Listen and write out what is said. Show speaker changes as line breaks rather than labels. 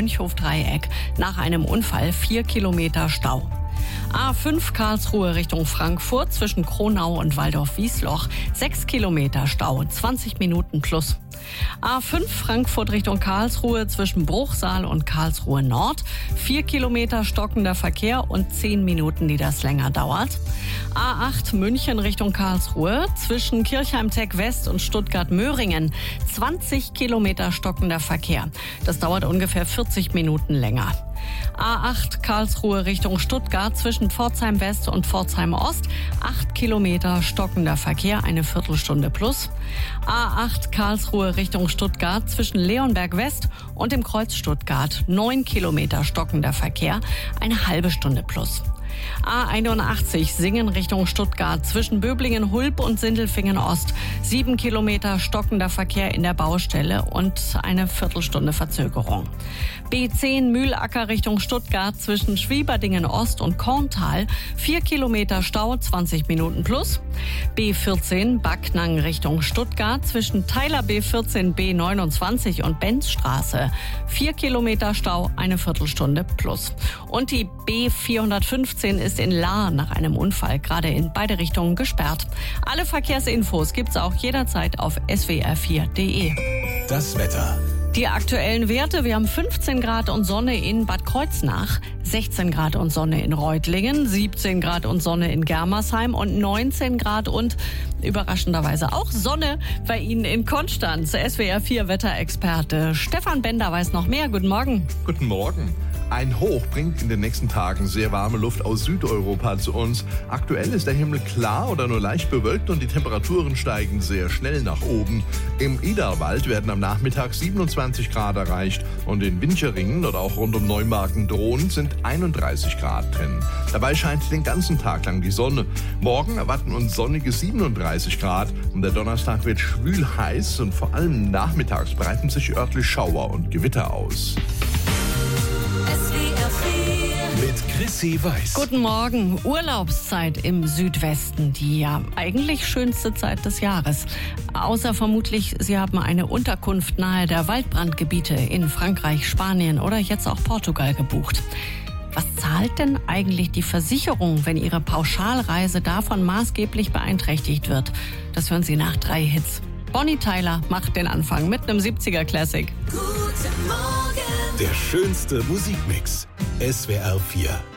Mönchhof-Dreieck. Nach einem Unfall 4 Kilometer Stau. A5 Karlsruhe Richtung Frankfurt zwischen Kronau und Waldorf-Wiesloch. 6 Kilometer Stau, 20 Minuten plus. A5 Frankfurt Richtung Karlsruhe zwischen Bruchsal und Karlsruhe Nord. 4 Kilometer stockender Verkehr und 10 Minuten, die das länger dauert. A8 München Richtung Karlsruhe zwischen Kirchheim-Tech West und Stuttgart-Möhringen. 20 Kilometer stockender Verkehr. Das dauert ungefähr 40 Minuten länger. A8 Karlsruhe Richtung Stuttgart zwischen Pforzheim West und Pforzheim Ost. 8 Kilometer stockender Verkehr, eine Viertelstunde plus. A8 Karlsruhe Richtung Stuttgart zwischen Leonberg West und dem Kreuz Stuttgart. 9 Kilometer stockender Verkehr, eine halbe Stunde plus. A81 Singen Richtung Stuttgart zwischen Böblingen, Hulb und Sindelfingen Ost. 7 Kilometer stockender Verkehr in der Baustelle und eine Viertelstunde Verzögerung. B10 Mühlacker Richtung Stuttgart zwischen Schwieberdingen Ost und Korntal. 4 Kilometer Stau, 20 Minuten plus. B14 Backnang Richtung Stuttgart zwischen Teiler B14 B29 und Benzstraße. 4 Kilometer Stau, eine Viertelstunde plus. Und die B415 ist in Lahr nach einem Unfall gerade in beide Richtungen gesperrt. Alle Verkehrsinfos gibt's auch jederzeit auf swr4.de.
Das Wetter.
Die aktuellen Werte: Wir haben 15 Grad und Sonne in Bad Kreuznach, 16 Grad und Sonne in Reutlingen, 17 Grad und Sonne in Germersheim und 19 Grad und überraschenderweise auch Sonne bei Ihnen in Konstanz. SWR4 Wetterexperte Stefan Bender weiß noch mehr. Guten Morgen.
Guten Morgen. Ein Hoch bringt in den nächsten Tagen sehr warme Luft aus Südeuropa zu uns. Aktuell ist der Himmel klar oder nur leicht bewölkt und die Temperaturen steigen sehr schnell nach oben. Im Iderwald werden am Nachmittag 27 Grad erreicht und in Wincheringen oder auch rund um Neumarken-Drohnen sind 31 Grad drin. Dabei scheint den ganzen Tag lang die Sonne. Morgen erwarten uns sonnige 37 Grad und der Donnerstag wird schwül heiß und vor allem nachmittags breiten sich örtlich Schauer und Gewitter aus.
Mit Chrissy Weiß.
Guten Morgen. Urlaubszeit im Südwesten, die ja eigentlich schönste Zeit des Jahres. Außer vermutlich, Sie haben eine Unterkunft nahe der Waldbrandgebiete in Frankreich, Spanien oder jetzt auch Portugal gebucht. Was zahlt denn eigentlich die Versicherung, wenn Ihre Pauschalreise davon maßgeblich beeinträchtigt wird? Das hören Sie nach 3 Hits. Bonnie Tyler macht den Anfang mit einem 70er Classic.
Der schönste Musikmix. SWR4.